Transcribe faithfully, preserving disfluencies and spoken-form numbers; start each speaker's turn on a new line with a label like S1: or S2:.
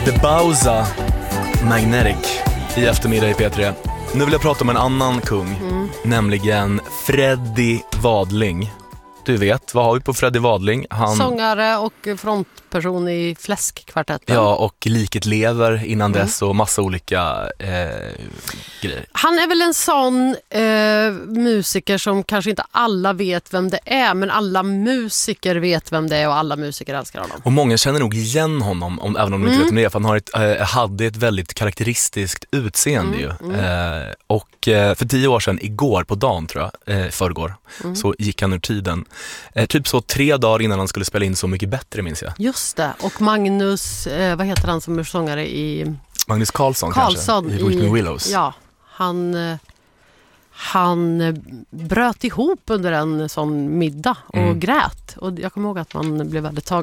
S1: The Bauza Magnetic i eftermiddag i P tre. Nu vill jag prata om en annan kung, mm. nämligen Freddie Wadling. Du vet, vad har vi på Freddie Wadling? Han...
S2: Sångare och frontperson i Fläskkvartetten.
S1: Ja, och Liket lever innan mm. dess och massa olika eh, grejer.
S2: Han är väl en sån eh, musiker som kanske inte alla vet vem det är, men alla musiker vet vem det är och alla musiker älskar honom.
S1: Och många känner nog igen honom, om, även om de inte mm. vet vem det är, för han har ett, eh, hade ett väldigt karaktäristiskt utseende mm. ju. Mm. Eh, och eh, för tio år sedan, igår på dagen tror jag, eh, förrgår, mm. så gick han ur tiden. Eh, typ så tre dagar innan han skulle spela in Så mycket bättre, minns jag.
S2: Just det, och Magnus, eh, vad heter han som är sångare i...
S1: Magnus Carlsson,
S2: Carlsson
S1: kanske, i Whitney Willows.
S2: Ja, han, eh, han bröt ihop under en sån middag och mm. grät. Och jag kommer ihåg att man blev väldigt